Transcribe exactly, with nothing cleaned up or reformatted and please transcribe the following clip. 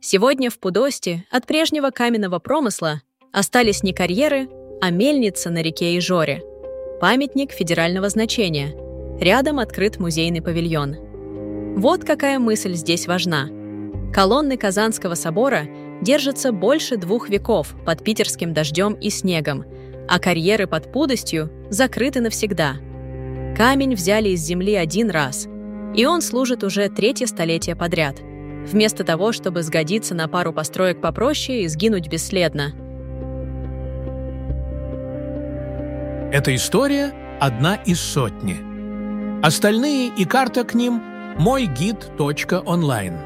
Сегодня в Пудосте от прежнего каменного промысла остались не карьеры, а мельница на реке Ижоре. Памятник федерального значения. Рядом открыт музейный павильон. Вот какая мысль здесь важна. Колонны Казанского собора держатся больше двух веков под питерским дождем и снегом, а карьеры под Пудостью закрыты навсегда. Камень взяли из земли один раз, и он служит уже третье столетие подряд, вместо того, чтобы сгодиться на пару построек попроще и сгинуть бесследно. Эта история – одна из сотни. Остальные и карта к ним – мой гид точка онлайн.